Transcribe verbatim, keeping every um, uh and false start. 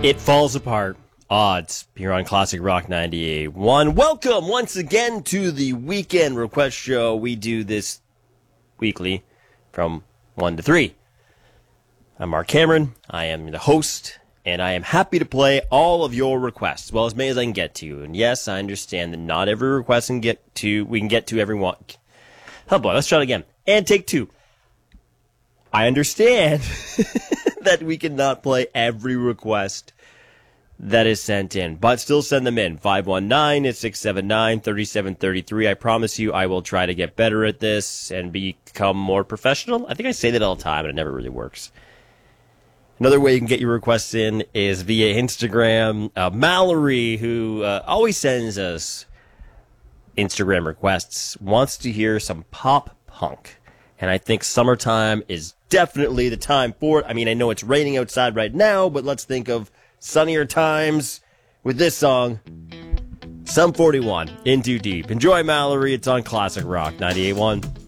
It falls apart. Odds here on Classic Rock ninety-eight point one. Welcome once again to the Weekend Request Show. We do this weekly from one to three. I'm Mark Cameron. I am the host, and I am happy to play all of your requests, well, as many as I can get to. And yes, I understand that not every request can get to, we can get to every one. Oh boy, let's try it again. And take two. I understand that we cannot play every request that is sent in, but still send them in. five one nine, six seven nine, three seven three three. I promise you I will try to get better at this and become more professional. I think I say that all the time, and it never really works. Another way you can get your requests in is via Instagram. Uh, Mallory, who uh, always sends us Instagram requests, wants to hear some pop punk. And I think summertime is definitely the time for it. I mean, I know it's raining outside right now, but let's think of sunnier times with this song, Sum forty-one, In Too Deep. Enjoy, Mallory. It's on Classic Rock ninety-eight point one.